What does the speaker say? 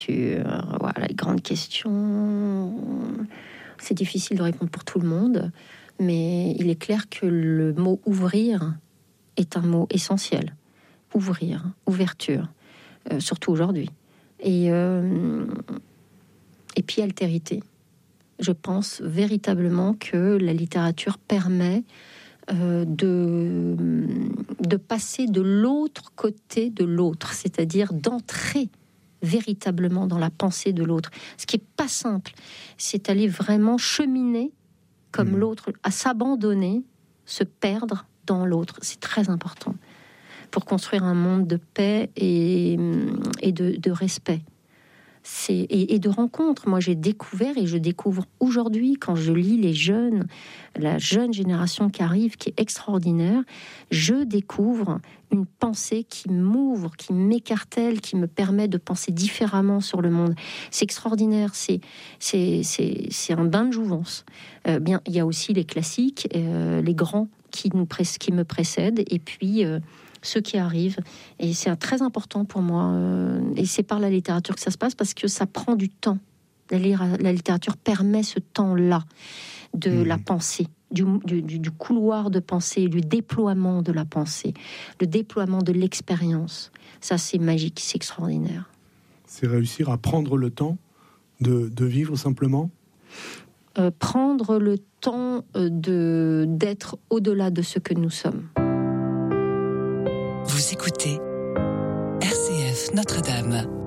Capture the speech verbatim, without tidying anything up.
Voilà, les grandes questions. C'est difficile de répondre pour tout le monde, mais il est clair que le mot ouvrir est un mot essentiel. Ouvrir, ouverture, euh, surtout aujourd'hui. Et, euh, et puis altérité. Je pense véritablement que la littérature permet euh, de, de passer de l'autre côté de l'autre, c'est-à-dire d'entrer véritablement dans la pensée de l'autre. Ce qui n'est pas simple, c'est aller vraiment cheminer comme mmh. l'autre, à s'abandonner, se perdre dans l'autre. C'est très important pour construire un monde de paix et, et de, de respect. C'est, et, et de rencontres. Moi, j'ai découvert et je découvre aujourd'hui, quand je lis les jeunes, la jeune génération qui arrive, qui est extraordinaire, je découvre une pensée qui m'ouvre, qui m'écartèle, qui me permet de penser différemment sur le monde. C'est extraordinaire, c'est, c'est, c'est, c'est un bain de jouvence. Euh, bien, il y a aussi les classiques, euh, les grands qui, nous pré- qui me précèdent, et puis... Euh, ceux qui arrivent, et c'est très important pour moi, euh, et c'est par la littérature que ça se passe, parce que ça prend du temps. La, la littérature permet ce temps-là de mmh. la pensée, du, du, du couloir de pensée, du déploiement de la pensée, le déploiement de l'expérience. Ça, c'est magique, c'est extraordinaire. C'est réussir à prendre le temps de, de vivre simplement euh, prendre le temps de, d'être au-delà de ce que nous sommes. Vous écoutez R C F Notre-Dame.